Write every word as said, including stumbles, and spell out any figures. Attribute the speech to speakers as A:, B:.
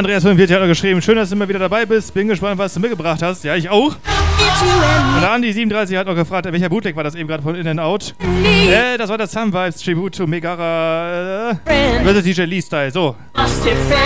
A: Andreas fünfundvierzig hat noch geschrieben, schön, dass du immer wieder dabei bist. Bin gespannt, was du mitgebracht hast. Ja, ich auch. Und der Andi siebenunddreißig hat noch gefragt, welcher Bootleg war das eben gerade von In-N-Out? Äh, das war das Sun Vibes Tribute to Megara äh, versus D J Lee Style. So.